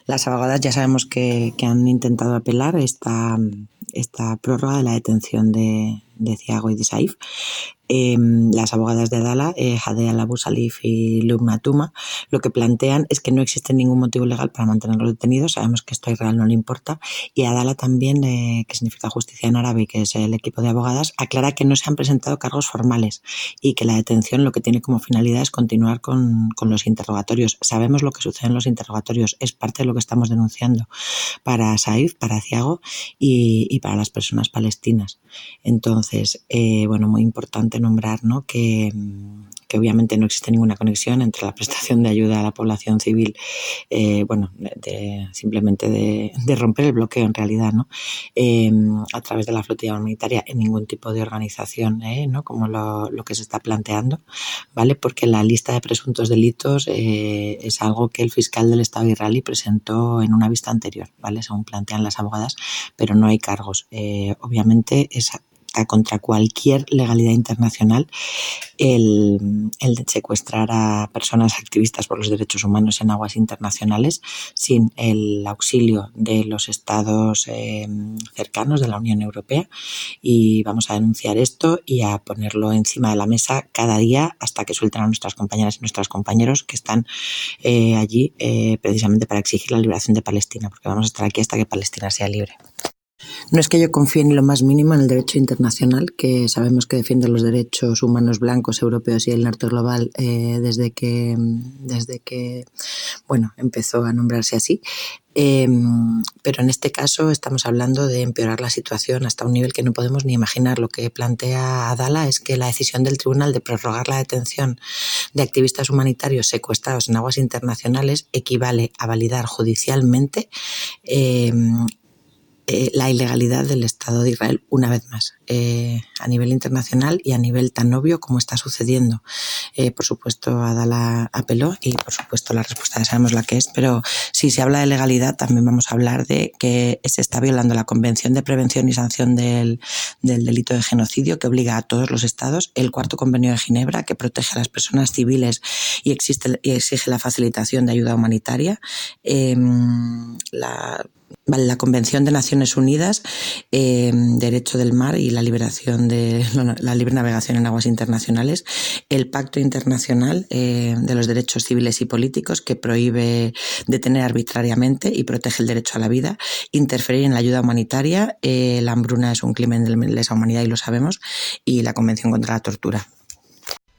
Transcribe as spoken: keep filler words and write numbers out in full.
Las abogadas ya sabemos que, que han intentado apelar esta, esta prórroga de la detención de, de Ziago y de Saif. Eh, las abogadas de Adala, eh, Jadea Labousalif y Lubna Tuma, lo que plantean es que no existe ningún motivo legal para mantenerlos detenidos. Sabemos que esto a Israel no le importa. Y Adala también, eh, que significa justicia en árabe, que es el equipo de abogadas, aclara que no se han presentado cargos formales y que la detención lo que tiene como finalidad es continuar con, con los interrogatorios. Sabemos lo que sucede en los interrogatorios, es parte de lo que estamos denunciando para Saif, para Ziago y, y para las personas palestinas. Entonces, eh, bueno, muy importante nombrar, ¿no?, que, que obviamente no existe ninguna conexión entre la prestación de ayuda a la población civil, eh, bueno, de, simplemente de, de romper el bloqueo en realidad, ¿no?, eh, a través de la flotilla humanitaria en ningún tipo de organización, ¿eh?, ¿no?, como lo, lo que se está planteando, ¿vale? Porque la lista de presuntos delitos eh, es algo que el fiscal del Estado israelí presentó en una vista anterior, ¿vale?, según plantean las abogadas, pero no hay cargos. Eh, obviamente es contra cualquier legalidad internacional el, el de secuestrar a personas activistas por los derechos humanos en aguas internacionales sin el auxilio de los estados eh, cercanos de la Unión Europea, y vamos a denunciar esto y a ponerlo encima de la mesa cada día hasta que suelten a nuestras compañeras y nuestros compañeros que están eh, allí eh, precisamente para exigir la liberación de Palestina, porque vamos a estar aquí hasta que Palestina sea libre. No es que yo confíe ni lo más mínimo en el derecho internacional, que sabemos que defiende los derechos humanos blancos, europeos y el norte global eh, desde que, desde que bueno, empezó a nombrarse así. Eh, pero en este caso estamos hablando de empeorar la situación hasta un nivel que no podemos ni imaginar. Lo que plantea Adala es que la decisión del tribunal de prorrogar la detención de activistas humanitarios secuestrados en aguas internacionales equivale a validar judicialmente eh, Eh, la ilegalidad del Estado de Israel una vez más, eh, a nivel internacional y a nivel tan obvio como está sucediendo. Eh, por supuesto, Adala apeló y por supuesto la respuesta ya sabemos la que es, pero si se habla de legalidad también vamos a hablar de que se está violando la Convención de Prevención y Sanción del, del Delito de Genocidio, que obliga a todos los estados, el Cuarto Convenio de Ginebra, que protege a las personas civiles y, existe, y exige la facilitación de ayuda humanitaria, eh, la Vale, la Convención de Naciones Unidas, eh, Derecho del Mar y la liberación de la libre navegación en aguas internacionales, el Pacto Internacional eh, de los Derechos Civiles y Políticos, que prohíbe detener arbitrariamente y protege el derecho a la vida, interferir en la ayuda humanitaria, eh, la hambruna es un crimen de lesa humanidad y lo sabemos, y la Convención contra la Tortura.